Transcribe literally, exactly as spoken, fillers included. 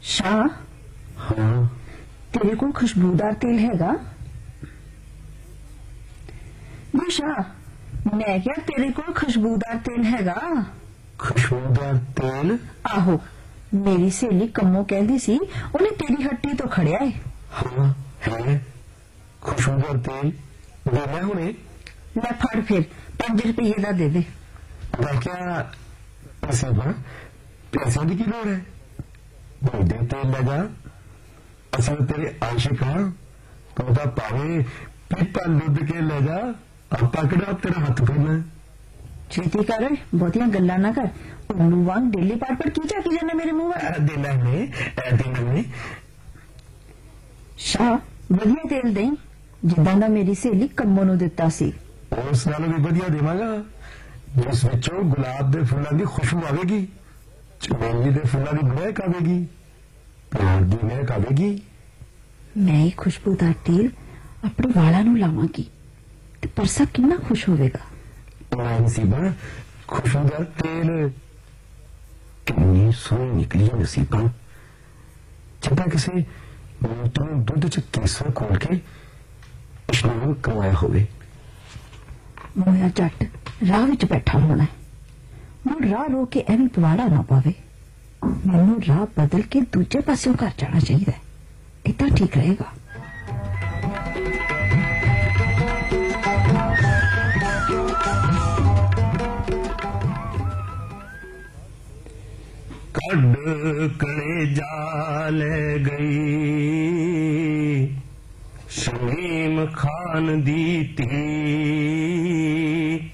शाह, हाँ तेरे को खुशबूदार तेल हैगा? जी शाह, मैं क्या तेरे को खुशबूदार तेल हैगा? खुशबूदार तेल? आहो, मेरी सहेली कम्मो कहती सी उन्हें तेरी हट्टी तो खड़िया है। हाँ है खुशबूदार तेल, देना हुने। ले फड़ फिर पांच रुपये दा दे दे। मैं क्या पैसे बा पैसे की लोड़ है? दे तेल लगा, असर तेरे आशिक हाँ, तो बता पावे पीपा लुद के ले जा, अब पकड़ा तेरा हाथ फिरना। छेती कर, बहुतियां गल्ला ना कर, उल्लू वांग डेली पार पर की जाती जाना मेरे मुंह में। देना में देना में शाह, वधिया तेल दई जिद्दां दा मेरी सहेली कम्मो नूं दित्ता सी। उस नालों भी वधिया देवांगा, जिस विचों गुलाब दे फुल्लां दी खुशबू आवेगी, चमेली दे फुल्लां दी महक आवेगी, प्यार दी महक आवेगी। मैं खुशबूदार तेल अपने वालों नूं लावांगी ते परसा कितना खुश होवेगा। नसीबा खुशबूदार तेल कितनी सोहनी निकली है नसीबा, जिदा किसी मोटरों दुध च केसर खोल के इशनान करवाया होवे। मोया जट राह विच बैठा होना है, मुड़ राह रो के एवं पवाड़ा ना पावे। मैनू राह बदल के दूजे पासों घर जाना चाहिए, इतना ठीक रहेगा। कड कलेजा ले गई शमीम खान दी धी,